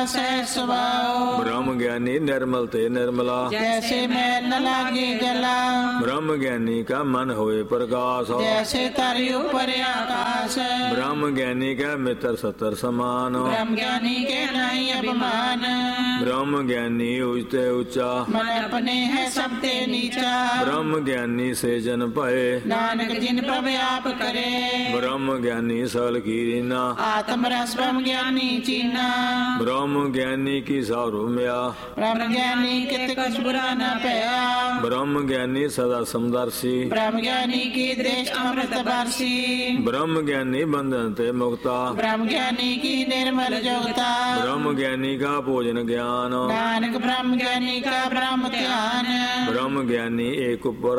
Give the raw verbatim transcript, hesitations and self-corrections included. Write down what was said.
सहज स्वभाव। ब्रह्म ज्ञानी निर्मल ते निर्मला, जैसे मैल न लागे गला। ब्रह्म ज्ञानी का मन होए प्रकाश, जैसे तरयु पर आकाश। ब्रह्म ज्ञानी का मित्र सतर समान, ब्रह्म ज्ञानी के नहीं अभिमान। ब्रह्म ज्ञानी उचते ऊंचा, मन अपने है सबते नीचा। ब्रह्म ज्ञानी से जन पाए, नानक जिन प्रभ आप करे। ब्रह्म ज्ञानी सल कीना, आत्म रस ब्रह्म ज्ञानी चीना। ब्रह्म ज्ञानी की सारुम्या, ब्रह्म ज्ञानी कित कुछ बुरा न पया। ब्रह्म ज्ञानी सदा समदर्शी, ब्रह्म ज्ञानी की दृष्टि अमृत बरसी। ब्रह्म ज्ञानी बंधन ते मुक्ता, ब्रह्म ज्ञानी की निर्मल जोगता। ब्रह्म ज्ञानी का भोजन ज्ञान, नानक ब्रह्म ज्ञानी का ब्रह्म ध्यान। ब्रह्म ज्ञानी एक ऊपर